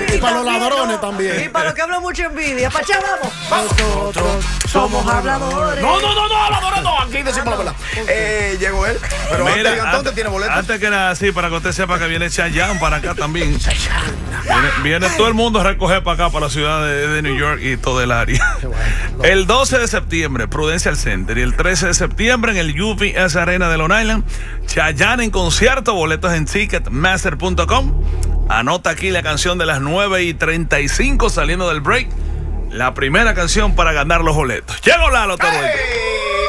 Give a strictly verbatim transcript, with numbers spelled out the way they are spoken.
Y para los ladrones no. también. Y para los que hablan mucha envidia. Para allá vamos. Nosotros somos habladores. No, no, no, no, habladores no. Aquí decimos la verdad. Eh, llegó él. Pero Mira, antes, antes tiene boletos. Antes que nada, sí, para que usted sepa que viene Chayanne para acá también. Viene, viene todo el mundo a recoger para acá, para la ciudad de, de New York y todo el área. El doce de septiembre, Prudential Center. Y el trece de septiembre en el U P S Arena de Long Island. Chayanne en concierto, boletos en ticketmaster punto com. Anota aquí la canción de las nueve y treinta y cinco saliendo del break. La primera canción para ganar los boletos. Llegó Lalo, todo. ¡Hey!